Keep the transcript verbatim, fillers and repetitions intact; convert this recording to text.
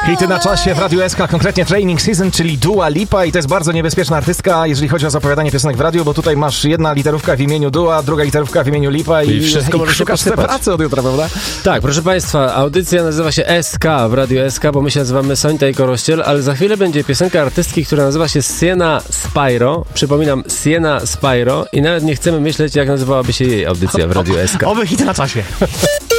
Hity na czasie w Radiu S K, konkretnie Training Season, czyli Dua Lipa, i to jest bardzo niebezpieczna artystka, jeżeli chodzi o zapowiadanie piosenek w radiu, bo tutaj masz jedna literówka w imieniu Dua, druga literówka w imieniu Lipa i, I wszystko i możesz szukasz sobie pracy od jutra, prawda? Tak, proszę Państwa, audycja nazywa się S K w Radiu S K, bo my się nazywamy Sońta i Korościel, ale za chwilę będzie piosenka artystki, która nazywa się Sienna Spyro. Przypominam, Sienna Spyro, i nawet nie chcemy myśleć, jak nazywałaby się jej audycja w Radiu S K. Oby hity na czasie.